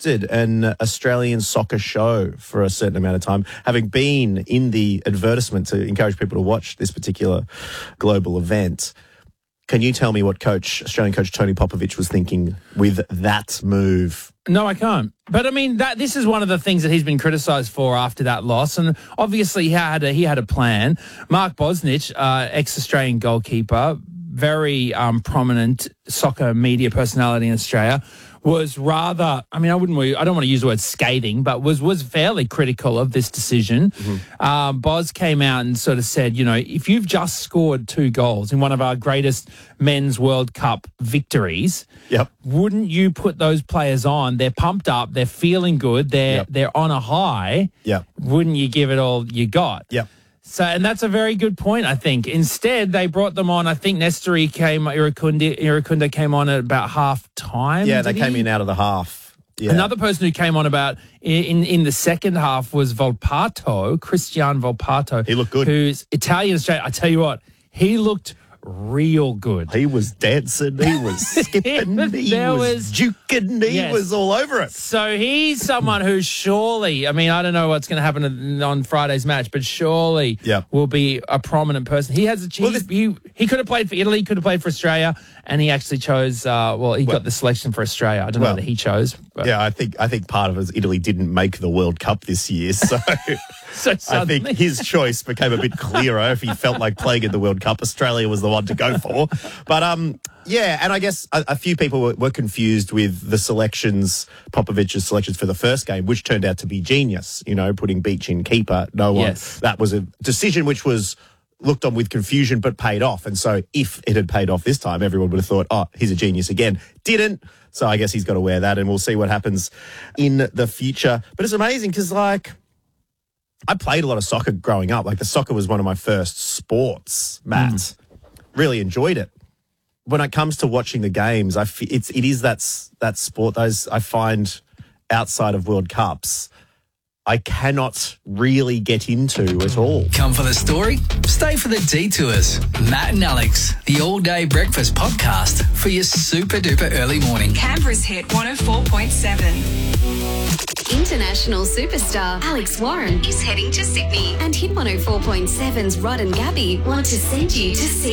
hosted an Australian soccer show for a certain amount of time, having been in the advertisement to encourage people to watch this particular global event. Can you tell me what Australian coach Tony Popovich was thinking with that move? No, I can't. But, I mean, this is one of the things that he's been criticised for after that loss, and obviously he had a plan. Mark Bosnich, ex-Australian goalkeeper, very prominent soccer media personality in Australia, was rather, I don't want to use the word scathing, but was fairly critical of this decision. Mm-hmm. Boz came out and sort of said, if you've just scored 2 goals in one of our greatest men's World Cup victories, wouldn't you put those players on? They're pumped up, they're feeling good, they're on a high. Wouldn't you give it all you got? So, and that's a very good point, I think. Instead, they brought them on. I think Irukunda came on at about half time. Yeah, they came in out of the half. Yeah. Another person who came on about in the second half was Cristian Volpato. He looked good. Who's Italian Australian. I tell you what, he looked real good. He was dancing, he was skipping, he was juking, he was all over it. So he's someone who surely, I don't know what's going to happen on Friday's match, but surely will be a prominent person. He has achieved, he could have played for Italy, could have played for Australia, and he actually chose, he got the selection for Australia. I don't know that he chose. But. Yeah, I think part of it is Italy didn't make the World Cup this year, so... I think his choice became a bit clearer. If he felt like playing in the World Cup, Australia was the one to go for. But, and I guess a few people were confused with the Popovich's selections for the first game, which turned out to be genius, putting Beach in keeper. No one. Yes. That was a decision which was looked on with confusion but paid off. And so if it had paid off this time, everyone would have thought, oh, he's a genius again. Didn't. So I guess he's got to wear that, and we'll see what happens in the future. But it's amazing because, I played a lot of soccer growing up. The soccer was one of my first sports, Matt. Really enjoyed it. When it comes to watching the games, it is that sport, those I find outside of World Cups, I cannot really get into at all. Come for the story? Stay for the detours. Matt and Alex, the all-day breakfast podcast for your super-duper early morning. Canberra's Hit 104.7. International superstar Alex Warren is heading to Sydney, and Hit 104.7's Rod and Gabby want to send you to see